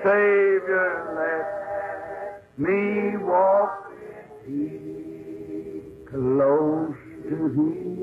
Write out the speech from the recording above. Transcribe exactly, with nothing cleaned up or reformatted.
Savior, let me walk with thee, close to thee.